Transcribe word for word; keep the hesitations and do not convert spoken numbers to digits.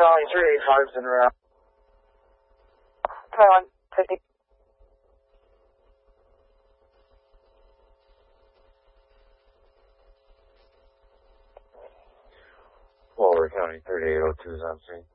County three eighty-five's in route. Taiwan fifty. Lower County thirty-eight oh two is on scene.